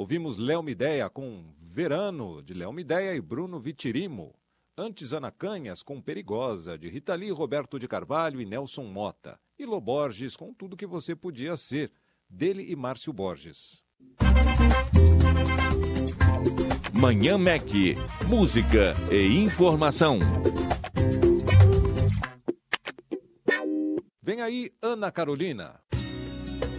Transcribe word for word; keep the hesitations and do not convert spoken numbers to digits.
Ouvimos Léo Mideia com Verano, de Léo Mideia e Bruno Vitirimo. Antes, Ana Canhas com Perigosa, de Rita Lee, Roberto de Carvalho e Nelson Mota. E Lô Borges com Tudo Que Você Podia Ser, dele e Márcio Borges. Manhã Mac, música e informação. Vem aí, Ana Carolina.